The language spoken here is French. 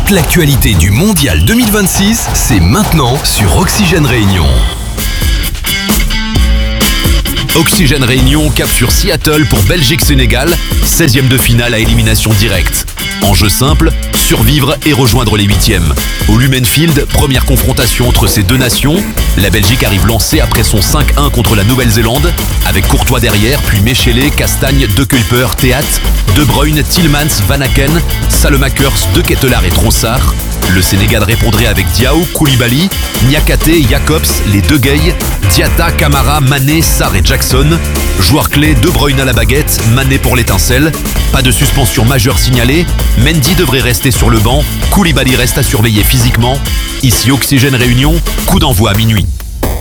Toute l'actualité du Mondial 2026, c'est maintenant sur Oxygène Réunion. Oxygène Réunion cap sur Seattle pour Belgique-Sénégal, 16e de finale à élimination directe. Enjeu simple, survivre et rejoindre les 8e. Au Lumenfield, première confrontation entre ces deux nations. La Belgique arrive lancée après son 5-1 contre la Nouvelle-Zélande, avec Courtois derrière, puis Mechele, Castagne, De Kuyper, Théat, De Bruyne, Tielemans, Van Aken, Salemakers, De Ketelaar et Trossard. Le Sénégal répondrait avec Diao, Koulibaly, Niakate, Jacobs, les deux Gueye, Diatta, Camara, Mané, Sarr et Jackson. Joueurs clés, De Bruyne à la baguette, Mané pour l'étincelle. Pas de suspension majeure signalée. Mendy devrait rester sur le banc. Koulibaly reste à surveiller physiquement. Ici Oxygène Réunion, coup d'envoi à minuit.